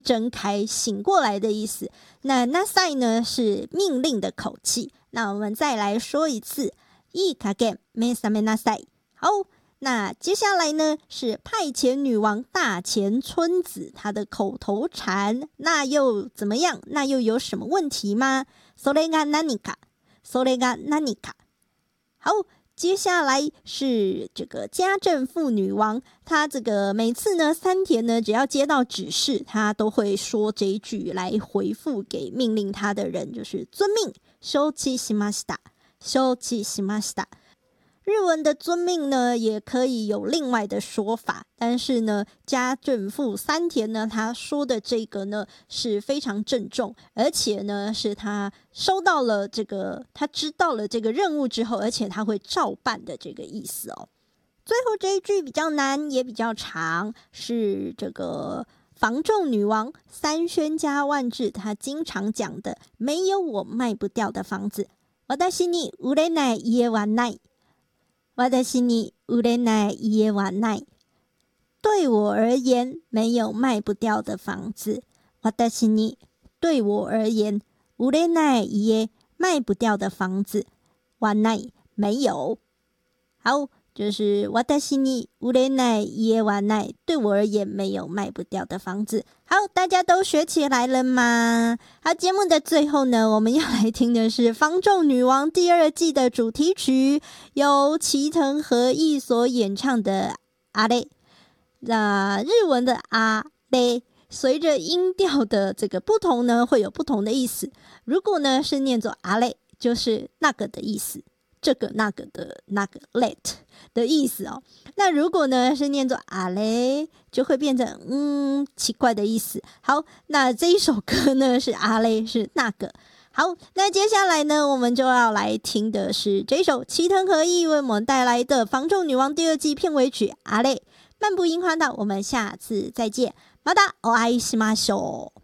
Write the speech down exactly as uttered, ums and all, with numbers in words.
睁开醒过来的意思。那なさい呢是命令的口气。那我们再来说一次，いい加減目覚めなさい。好，那接下来呢是派遣女王大前春子她的口头禅，那又怎么样？那又有什么问题吗？それが何か，それが何か。好，接下来是这个家政妇女王，她这个每次呢三田呢只要接到指示，她都会说这一句来回复给命令她的人，就是遵命。承知しました，承知しました。日文的遵命呢也可以有另外的说法，但是呢家政妇三田呢他说的这个呢是非常郑重，而且呢是他收到了这个他知道了这个任务之后，而且他会照办的这个意思哦。最后这一句比较难也比较长，是这个房仲女王三轩家万志他经常讲的，没有我卖不掉的房子。私に売れない家はない。私に売れない家はない。对我而言没有卖不掉的房子。私に对我而言売れない家卖不掉的房子はない没有。好，就是私に売れない家はない，对我而言没有卖不掉的房子。好，大家都学起来了吗？好，节目的最后呢，我们要来听的是《房仲女王》第二季的主题曲，由齐藤和义所演唱的阿雷。那日文的阿雷，随着音调的这个不同呢，会有不同的意思。如果呢是念作阿雷，就是那个的意思。这个那个的那个 let 的意思哦。那如果呢是念作阿雷，就会变成嗯奇怪的意思。好，那这一首歌呢是阿雷，是那个。好，那接下来呢我们就要来听的是这首齐藤和义为我们带来的《房仲女王》第二季片尾曲阿雷。漫步樱花道，我们下次再见。またお会いしましょう。